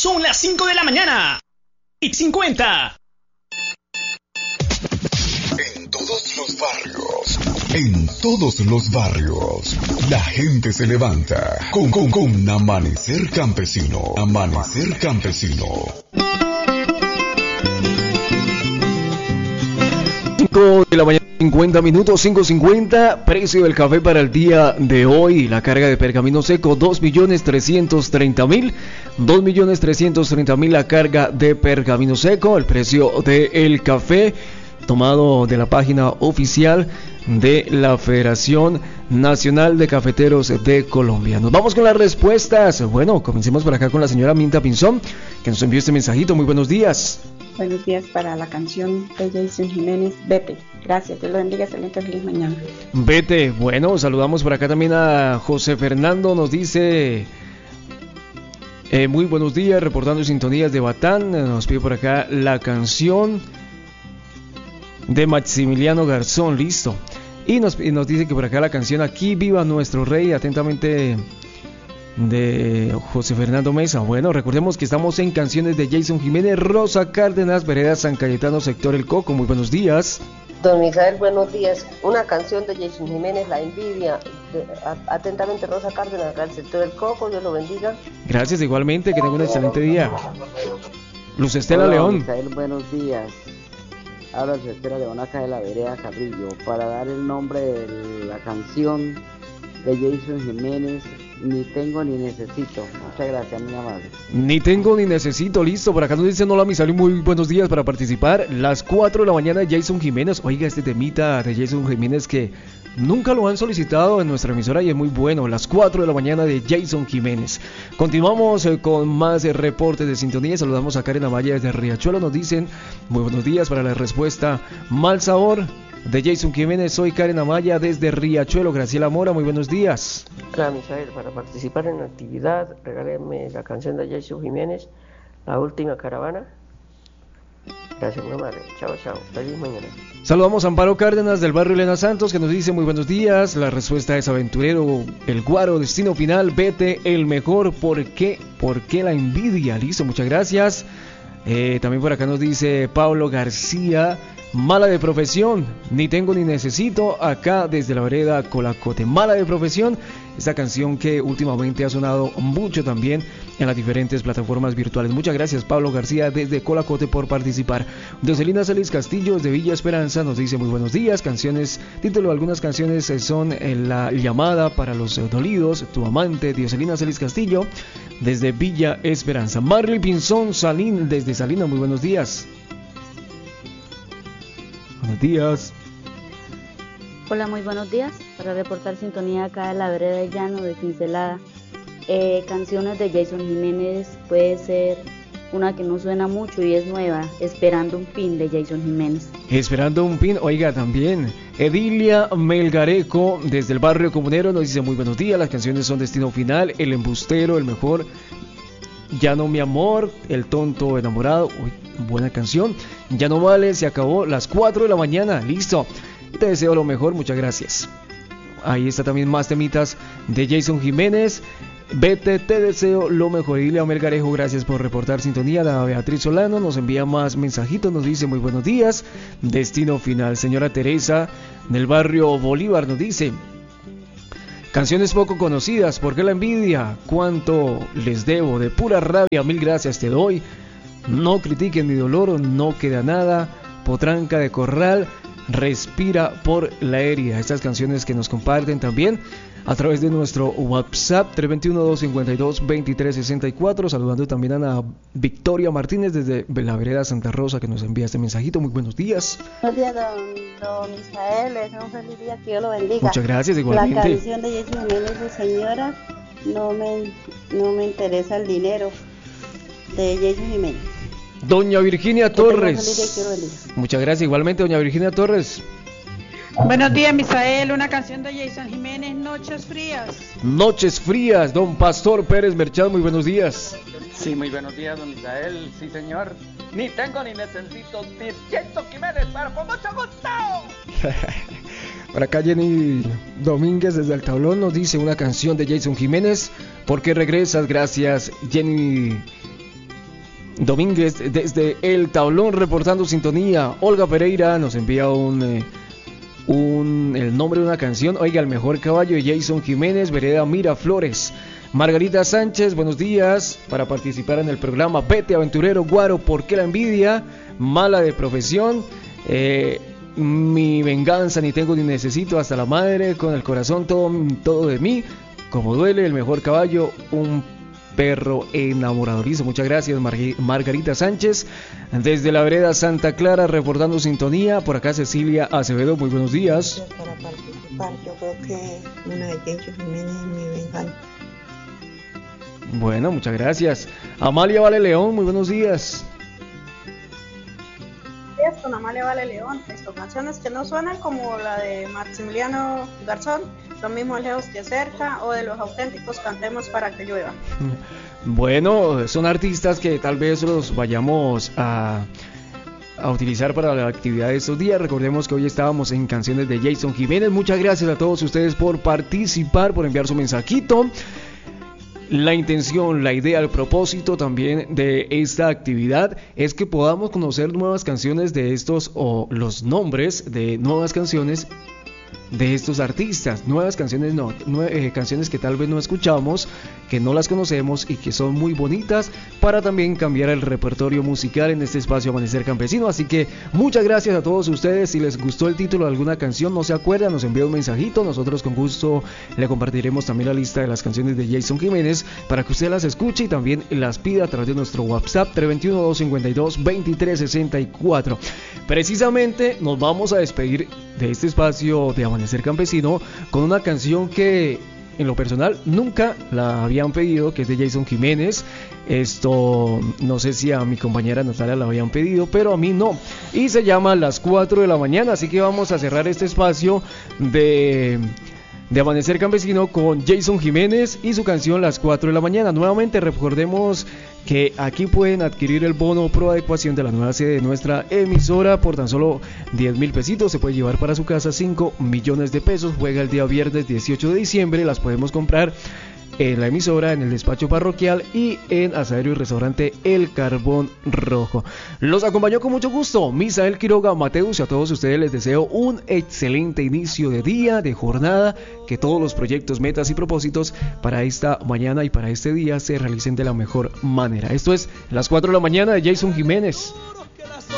Son las 5 de la mañana y 50. En todos los barrios, la gente se levanta con Amanecer Campesino. Amanecer Campesino. 5 de la mañana, 50 minutos, 5:50. Precio del café para el día de hoy. La carga de pergamino seco, 2.330.000. 2.330.000 la carga de pergamino seco. El precio del café tomado de la página oficial de la Federación Nacional de Cafeteros de Colombia. Nos vamos con las respuestas. Bueno, comencemos por acá con la señora Minta Pinzón, que nos envió este mensajito. Muy buenos días. Buenos días para la canción de Jason Jiménez, Vete. Gracias, Dios lo bendiga, excelente, feliz mañana. Vete, bueno, saludamos por acá también a José Fernando, nos dice... muy buenos días, reportando sintonías de Batán. Nos pide por acá la canción de Maximiliano Garzón, listo. Y nos dice que por acá la canción Aquí viva nuestro rey, atentamente de José Fernando Mesa. Bueno, recordemos que estamos en canciones de Jason Jiménez, Rosa Cárdenas, Vereda San Cayetano, sector El Coco. Muy buenos días. Don Misael, buenos días. Una canción de Jason Jiménez, La Envidia. Atentamente, Rosa Cárdenas, del sector El Coco. Dios lo bendiga. Gracias, igualmente, que tenga un excelente día. Luz Estela León. Misael, buenos días. Habla Luz Estela León, acá de la Vereda Carrillo, para dar el nombre de la canción de Jason Jiménez, Ni tengo ni necesito. Muchas gracias, mi amable. Ni tengo ni necesito, listo. Por acá nos dicen: hola, Misael, muy buenos días para participar. Las 4 de la mañana, Jason Jiménez. Oiga, este temita de Jason Jiménez que nunca lo han solicitado en nuestra emisora y es muy bueno. Las 4 de la mañana de Jason Jiménez. Continuamos con más reportes de sintonía. Saludamos a Karen Amaya desde Riachuelo. Nos dicen: muy buenos días para la respuesta. Mal sabor de Jason Jiménez. Soy Karen Amaya desde Riachuelo. Graciela Mora, muy buenos días. Hola, Misael, para participar en la actividad, regáleme la canción de Jason Jiménez, La Última Caravana. Gracias, mi madre. Chao, chao. Feliz mañana. Saludamos a Amparo Cárdenas del barrio Elena Santos, que nos dice: muy buenos días. La respuesta es Aventurero, El Guaro, Destino Final, Vete, el mejor. ¿Por qué? ¿Por qué la envidia? Listo, muchas gracias. También por acá nos dice Pablo García: Mala de profesión, Ni tengo ni necesito, acá desde la vereda Colacote. Mala de profesión, esta canción que últimamente ha sonado mucho también en las diferentes plataformas virtuales. Muchas gracias, Pablo García desde Colacote, por participar. Jocelina Celis Castillo desde Villa Esperanza nos dice: muy buenos días. Canciones, título de algunas canciones son La Llamada para los Dolidos, Tu Amante. Jocelina Celis Castillo desde Villa Esperanza. Marley Pinzón Salín desde Salinas, muy buenos días. Buenos días. Hola, muy buenos días. Para reportar sintonía acá de la vereda de Llano de Cincelada. Canciones de Jason Jiménez, puede ser una que no suena mucho y es nueva, Esperando un pin de Jason Jiménez. Esperando un pin, oiga, también Edilia Melgarejo desde el barrio Comunero nos dice: muy buenos días. Las canciones son Destino Final, El Embustero, El Mejor, Ya no mi amor, El tonto enamorado. Uy, buena canción. Ya no vale, se acabó. Las 4 de la mañana, listo. Te deseo lo mejor, muchas gracias. Ahí está también más temitas de Jason Jiménez. Vete, te deseo lo mejor. Edilia Melgarejo, gracias por reportar sintonía. La Beatriz Solano nos envía más mensajitos, nos dice: muy buenos días. Destino Final. Señora Teresa del barrio Bolívar nos dice: canciones poco conocidas, ¿por qué la envidia? ¿Cuánto les debo? De pura rabia, mil gracias te doy. No critiquen mi dolor, no queda nada. Potranca de Corral, Respira por la herida. Estas canciones que nos comparten también a través de nuestro WhatsApp 321-252-2364. Saludando también a Ana Victoria Martínez desde la vereda Santa Rosa, que nos envía este mensajito. Muy buenos días. Buenos días, don Misael. Les deseo un feliz día, que Dios lo bendiga. Muchas gracias, igualmente. La canción de Jason Jiménez, su señora, no me interesa el dinero, de Jason Jiménez. Doña Virginia Torres. Muchas gracias, igualmente, doña Virginia Torres. Buenos días, Misael. Una canción de Jason Jiménez, Noches Frías. Noches Frías, don Pastor Pérez Merchado, muy buenos días. Sí, muy buenos días, don Misael. Sí, señor. Ni tengo ni necesito. Jason Jiménez, pero con mucho gusto. Por acá Jenny Domínguez desde el Tablón nos dice: una canción de Jason Jiménez, ¿por qué regresas? Gracias, Jenny Domínguez desde El Tablón reportando sintonía. Olga Pereira nos envía el nombre de una canción. Oiga, El Mejor Caballo de Jason Jiménez, Vereda Miraflores. Margarita Sánchez, buenos días. Para participar en el programa, Vete Aventurero, Guaro, ¿por qué la envidia? Mala de profesión. Mi venganza, ni tengo ni necesito, hasta la madre, con el corazón todo de mí. Como duele, El Mejor Caballo, un perro enamoradorizo. Muchas gracias, Margarita Sánchez desde la vereda Santa Clara reportando sintonía. Por acá Cecilia Acevedo, muy buenos días. Para participar, yo creo que una de Jason Jiménez es Mi Venganza. Bueno, muchas gracias. Amalia Vale León, muy buenos días. Con Amalia Vale León, canciones que no suenan como la de Maximiliano Garzón, lo mismo Lejos que Cerca, o de Los Auténticos, Cantemos para que llueva. Bueno, son artistas que tal vez los vayamos a utilizar para la actividad de estos días. Recordemos que hoy estábamos en canciones de Jason Jiménez. Muchas gracias a todos ustedes por participar, por enviar su mensajito. La intención, la idea, el propósito también de esta actividad es que podamos conocer nuevas canciones de estos, o los nombres de nuevas canciones de estos artistas, nuevas canciones, canciones que tal vez no escuchamos, que no las conocemos y que son muy bonitas, para también cambiar el repertorio musical en este espacio Amanecer Campesino. Así que muchas gracias a todos ustedes. Si les gustó el título de alguna canción, no se acuerdan, nos envía un mensajito, nosotros con gusto le compartiremos también la lista de las canciones de Jason Jiménez para que usted las escuche y también las pida a través de nuestro WhatsApp 321-252-2364. Precisamente nos vamos a despedir de este espacio de Amanecer Campesino con una canción que en lo personal nunca la habían pedido, que es de Jason Jiménez. Esto no sé si a mi compañera Natalia la habían pedido, pero a mí no, y se llama Las 4 de la mañana. Así que vamos a cerrar este espacio de Amanecer Campesino con Jason Jiménez y su canción Las 4 de la mañana. Nuevamente recordemos que aquí pueden adquirir el bono pro adecuación de la nueva sede de nuestra emisora por tan solo 10,000 pesitos. Se puede llevar para su casa 5 millones de pesos. Juega el día viernes 18 de diciembre. Las podemos comprar en la emisora, en el despacho parroquial y en Asadero y Restaurante El Carbón Rojo. Los acompañó con mucho gusto Misael Quiroga Mateus, y a todos ustedes les deseo un excelente inicio de día, de jornada, que todos los proyectos, metas y propósitos para esta mañana y para este día se realicen de la mejor manera. Esto es Las 4 de la mañana de Jason Jiménez.